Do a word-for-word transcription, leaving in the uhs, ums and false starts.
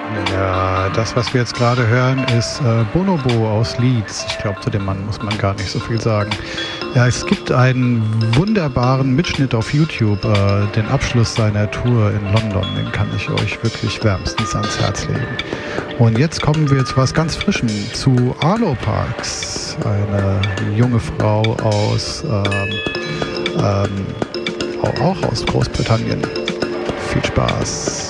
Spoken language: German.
Ja, das, was wir jetzt gerade hören, ist äh, Bonobo aus Leeds. Ich glaube, zu dem Mann muss man gar nicht so viel sagen. Ja, es gibt einen wunderbaren Mitschnitt auf YouTube, äh, den Abschluss seiner Tour in London. Den kann ich euch wirklich wärmstens ans Herz legen. Und jetzt kommen wir zu was ganz Frischem, zu Arlo Parks, eine junge Frau aus, ähm, ähm, auch aus Großbritannien. Viel Spaß.